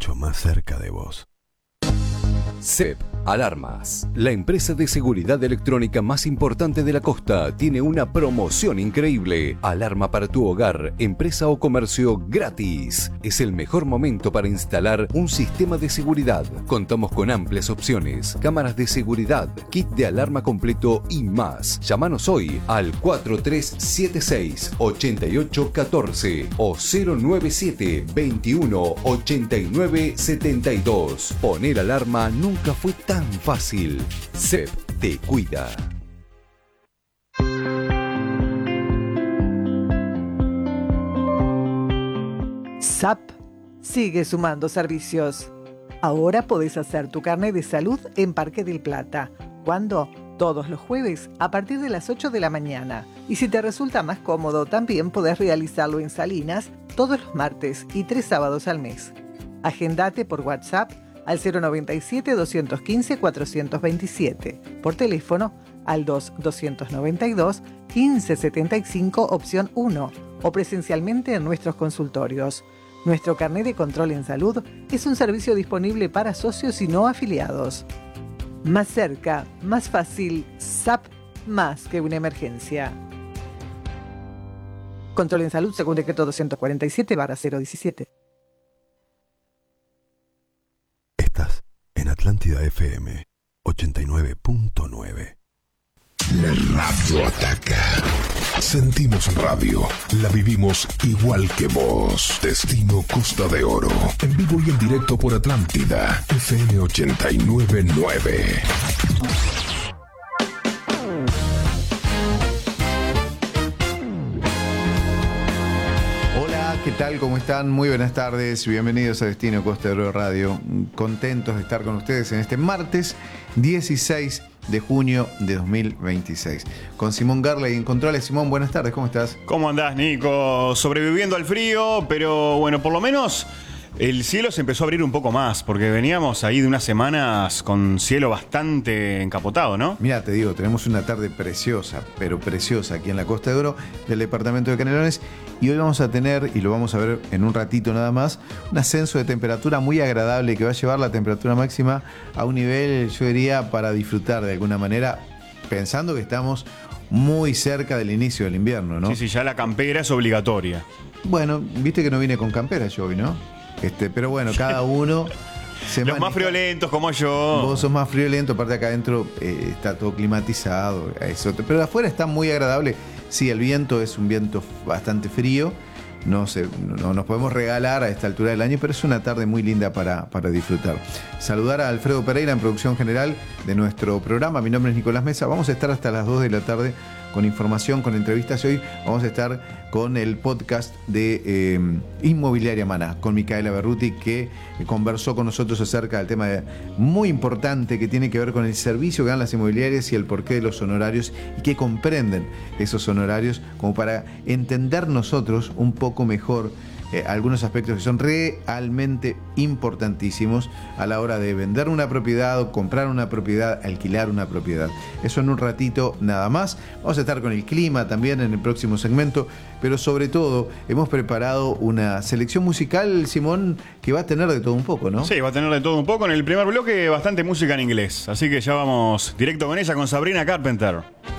mucho más cerca de vos. CEP Alarmas, la empresa de seguridad electrónica más importante de la costa, tiene una promoción increíble. Alarma para tu hogar, empresa o comercio gratis. Es el mejor momento para instalar un sistema de seguridad. Contamos con amplias opciones, cámaras de seguridad, kit de alarma completo y más. Llámanos hoy al 4376-8814 o 097 21 89 72. Poner alarma nunca fue tan fácil. CEP te cuida. SAP sigue sumando servicios. Ahora podés hacer tu carnet de salud en Parque del Plata. ¿Cuándo? Todos los jueves a partir de las 8 de la mañana. Y si te resulta más cómodo, también podés realizarlo en Salinas todos los martes y 3 sábados al mes. Agendate por WhatsApp al 097-215-427, por teléfono al 292-1575 opción 1 o presencialmente en nuestros consultorios. Nuestro carnet de control en salud es un servicio disponible para socios y no afiliados. Más cerca, más fácil, SAP más que una emergencia. Control en salud según decreto 247/017. Estás en Atlántida FM 89.9. La radio ataca. Sentimos radio. La vivimos igual que vos. Destino Costa de Oro. En vivo y en directo por Atlántida FM 89.9. ¿Qué tal? ¿Cómo están? Muy buenas tardes. Bienvenidos a Destino Costa de Oro Radio. Contentos de estar con ustedes en este martes 16 de junio de 2026. Con Simón Garley en controles. Simón, buenas tardes. ¿Cómo estás? ¿Cómo andás, Nico? Sobreviviendo al frío, pero bueno, por lo menos el cielo se empezó a abrir un poco más, porque veníamos ahí de unas semanas con cielo bastante encapotado, ¿no? Mira, te digo, tenemos una tarde preciosa, pero preciosa aquí en la Costa de Oro del departamento de Canelones. Y hoy vamos a tener, y lo vamos a ver en un ratito nada más, un ascenso de temperatura muy agradable que va a llevar la temperatura máxima a un nivel, yo diría, para disfrutar de alguna manera, pensando que estamos muy cerca del inicio del invierno, ¿no? Sí, ya la campera es obligatoria. Bueno, viste que no vine con campera yo hoy, ¿no? Pero bueno, cada uno se Los maneja. más friolentos como yo. Vos sos más friolento, aparte acá adentro está todo climatizado, pero de afuera está muy agradable. Sí, el viento es un viento bastante frío, no nos podemos regalar a esta altura del año, pero es una tarde muy linda para disfrutar. Saludar a Alfredo Pereira en producción general de nuestro programa. Mi nombre es Nicolás Mesa. Vamos a estar hasta las 2 de la tarde con información, con entrevistas. Hoy vamos a estar con el podcast de Inmobiliaria Maná, con Micaela Berruti, que conversó con nosotros acerca del tema muy importante que tiene que ver con el servicio que dan las inmobiliarias y el porqué de los honorarios y que comprenden esos honorarios como para entender nosotros un poco mejor algunos aspectos que son realmente importantísimos a la hora de vender una propiedad o comprar una propiedad, alquilar una propiedad. Eso en un ratito nada más. Vamos a estar con el clima también en el próximo segmento, pero sobre todo hemos preparado una selección musical, Simón, que va a tener de todo un poco, ¿no? Sí, va a tener de todo un poco. En el primer bloque bastante música en inglés, así que ya vamos directo con ella, con Sabrina Carpenter.